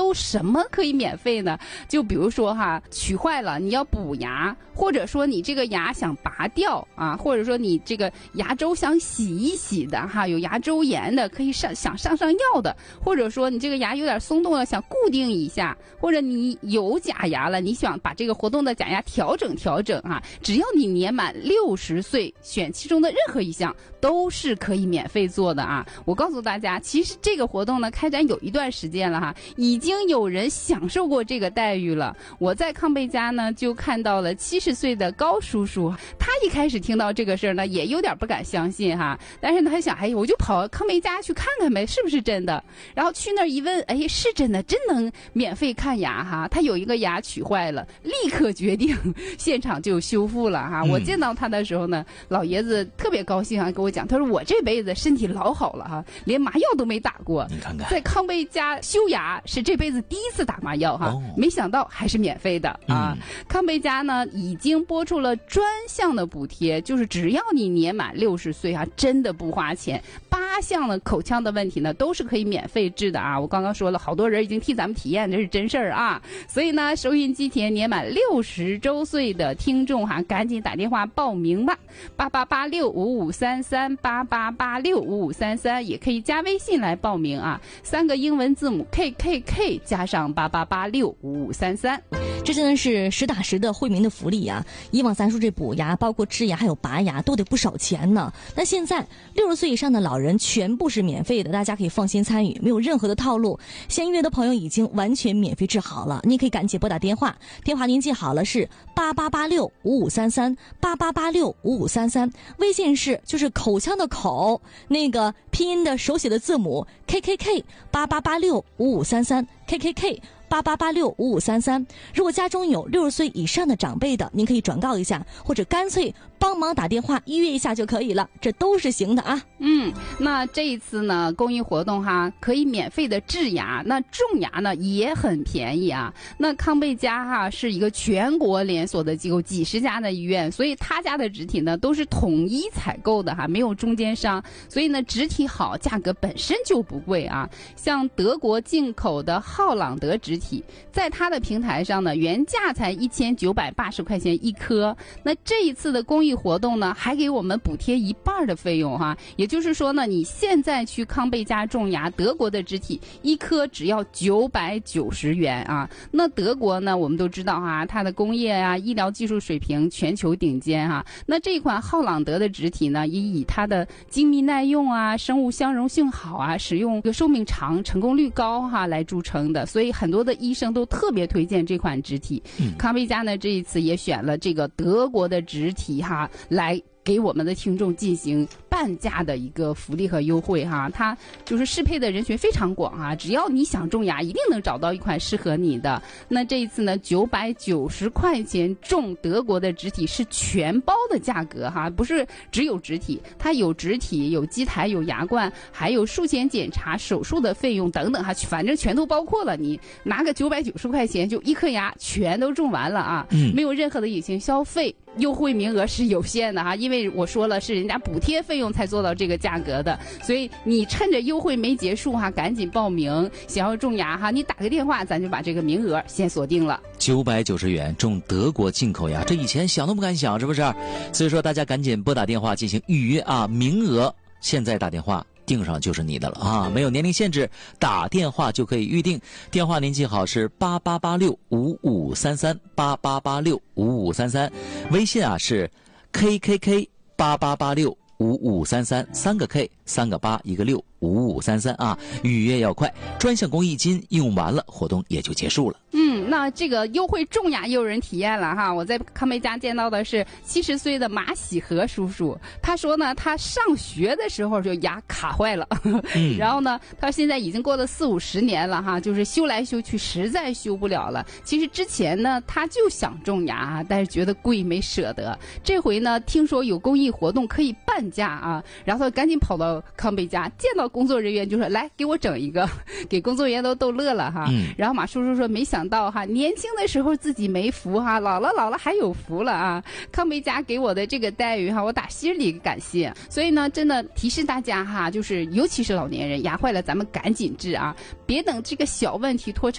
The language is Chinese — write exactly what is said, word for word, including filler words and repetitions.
都什么可以免费呢？就比如说哈，取坏了你要补牙，或者说你这个牙想拔掉啊，或者说你这个牙周想洗一洗的哈，有牙周炎的可以上想上上药的，或者说你这个牙有点松动了想固定一下，或者你有假牙了你想把这个活动的假牙调整调整啊，只要你年满六十岁，选其中的任何一项都是可以免费做的啊。我告诉大家，其实这个活动呢开展有一段时间了哈，已经有人享受过这个待遇了。我在康贝佳呢就看到了七十岁的高叔叔，他一开始听到这个事儿呢也有点不敢相信哈，但是呢他想，哎，我就跑康贝佳去看看呗，是不是真的？然后去那儿一问，哎，是真的，真能免费看牙哈。他有一个牙取坏了，立刻决定现场就修复了哈。我见到他的时候呢，老爷子特别高兴啊，跟我讲，他说我这辈子身体老好了哈，连麻药都没打过。 你看看，在康贝佳修牙是这辈子第一次打麻药哈，哦、没想到还是免费的啊。嗯、康贝佳呢已经拨出了专项的补贴，就是只要你年满六十岁啊，真的不花钱。八项的口腔的问题呢都是可以免费治的啊。我刚刚说了，好多人已经替咱们体验，这是真事儿啊。所以呢，收音机前年满六十周岁的听众哈，赶紧打电话报名吧，八八八六五五三三八八八六五五三三，也可以加微信来报名啊，三个英文字母 K K K 加上八八八六五五三三。 这真的是实打实的惠民的福利啊！以往咱说这补牙，包括治牙还有拔牙，都得不少钱呢。那现在六十岁以上的老人全部是免费的，大家可以放心参与，没有任何的套路。先约的朋友已经完全免费治好了，你可以赶紧拨打电话，电话您记好了是八八八六五五三三八八八六五五三三，微信是就是口腔的口那个拼音的手写的字母 K K K 八八八六五五三三 K K K。八八八六五五三三，如果家中有六十岁以上的长辈的，您可以转告一下，或者干脆帮忙打电话预约一下就可以了，这都是行的啊。 嗯，那这一次呢，公益活动哈，可以免费的治牙，那种牙呢也很便宜啊。那康贝佳哈是一个全国连锁的机构，几十家的医院，所以他家的植体呢都是统一采购的哈，没有中间商，所以呢植体好，价格本身就不贵啊。像德国进口的浩朗德植体，在它的平台上呢，原价才一千九百八十块钱一颗。那这一次的公益活动呢，还给我们补贴一半的费用哈。也就是说呢，你现在去康贝佳种牙，德国的植体一颗只要九百九十元啊。那德国呢，我们都知道哈，它的工业啊、医疗技术水平全球顶尖哈。那这款浩朗德的植体呢，也以它的精密耐用啊、生物相容性好啊、使用寿命长、成功率高哈来著称的，所以很多的医生都特别推荐这款植体。嗯、康贝佳呢这一次也选了这个德国的植体哈来给我们的听众进行半价的一个福利和优惠哈，它就是适配的人群非常广啊，只要你想种牙，一定能找到一款适合你的。那这一次呢，九百九十块钱种德国的植体是全包的价格哈，不是只有植体，它有植体、有基台、有牙冠，还有术前检查、手术的费用等等哈，反正全都包括了。你拿个九百九十块钱就一颗牙全都种完了啊，嗯、没有任何的隐形消费。优惠名额是有限的哈，因为我说了是人家补贴费用才做到这个价格的，所以你趁着优惠没结束哈，赶紧报名。想要种牙哈，你打个电话，咱就把这个名额先锁定了。 九百九十元种德国进口牙，这以前想都不敢想，是不是？所以说大家赶紧拨打电话进行预约啊，名额现在打电话定上就是你的了啊，没有年龄限制，打电话就可以预定。电话您记好是八八八六五五三三八八八六五五三三，微信啊是 K K K 八八八六五五三三，三个 K 三个八一个六五五三三啊，预约要快，专项公益金用完了，活动也就结束了。 嗯，那这个优惠种牙也有人体验了哈。我在康贝佳见到的是七十岁的马喜和叔叔，他说呢，他上学的时候就牙卡坏了，嗯、然后呢，他现在已经过了四五十年了哈，就是修来修去，实在修不了了。其实之前呢，他就想种牙，但是觉得贵没舍得。这回呢，听说有公益活动可以半价啊，然后他赶紧跑到康贝佳，见到工作人员就说：“来，给我整一个。”给工作人员都逗乐了哈。嗯、然后马叔叔说：“没想到哈，年轻的时候自己没福哈，老了老了还有福了啊！康贝佳给我的这个待遇哈，我打心里感谢。所以呢，真的提示大家哈，就是尤其是老年人牙坏了，咱们赶紧治啊，别等这个小问题拖成